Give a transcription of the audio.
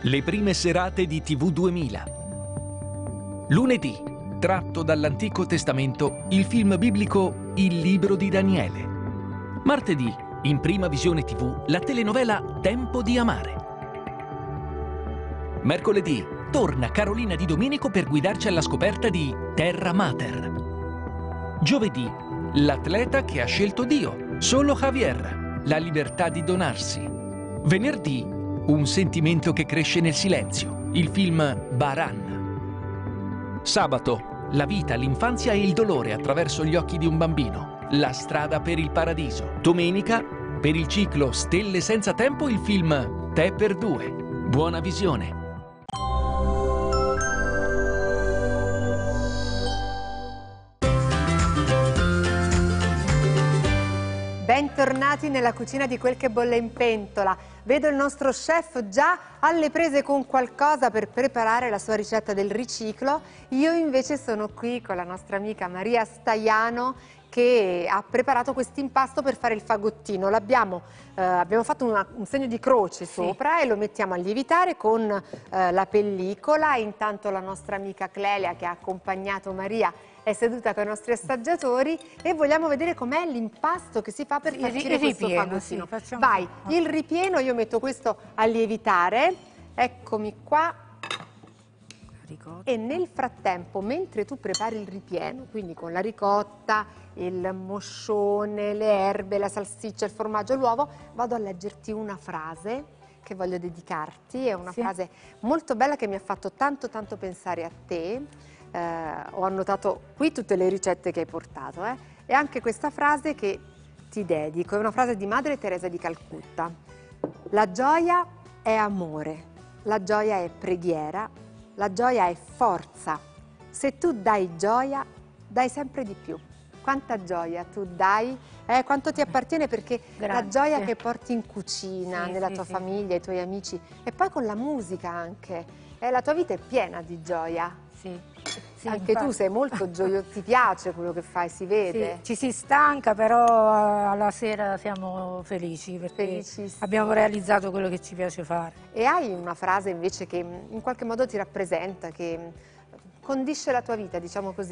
Le prime serate di TV 2000. Lunedì, tratto dall'Antico Testamento, il film biblico Il libro di Daniele. Martedì, in prima visione TV, la telenovela Tempo di amare. Mercoledì, torna Carolina Di Domenico per guidarci alla scoperta di Terra Mater. Giovedì, l'atleta che ha scelto Dio, solo Javier, la libertà di donarsi. Venerdì, un sentimento che cresce nel silenzio, il film Baran. Sabato, la vita, l'infanzia e il dolore attraverso gli occhi di un bambino, la strada per il paradiso. Domenica, per il ciclo Stelle senza tempo, il film Te per due. Buona visione. Bentornati nella cucina di Quel che bolle in pentola. Vedo il nostro chef già alle prese con qualcosa per preparare la sua ricetta del riciclo. Io invece sono qui con la nostra amica Maria Staiano che ha preparato questo impasto per fare il fagottino. Abbiamo fatto un segno di croce sopra e lo mettiamo a lievitare con la pellicola. Intanto la nostra amica Clelia, che ha accompagnato Maria, è seduta con i nostri assaggiatori e vogliamo vedere com'è l'impasto che si fa per farcire questo fagottino. Sì, vai, il ripieno, io metto questo a lievitare, eccomi qua. E nel frattempo, mentre tu prepari il ripieno, quindi con la ricotta, il moscione, le erbe, la salsiccia, il formaggio, l'uovo, vado a leggerti una frase che voglio dedicarti. È una frase molto bella che mi ha fatto tanto pensare a te. Ho annotato qui tutte le ricette che hai portato e anche questa frase che ti dedico. È una frase di Madre Teresa di Calcutta. La gioia è amore, la gioia è preghiera, la gioia è forza. Se tu dai gioia, dai sempre di più. Quanta gioia tu dai, quanto ti appartiene, perché la gioia che porti in cucina, nella tua famiglia, ai tuoi amici e poi con la musica anche. La tua vita è piena di gioia. Sì, anche infatti. Tu sei molto gioioso, ti piace quello che fai, si vede. Ci si stanca, però alla sera siamo felici perché abbiamo realizzato quello che ci piace fare. E hai una frase invece che in qualche modo ti rappresenta, che condisce la tua vita, diciamo così?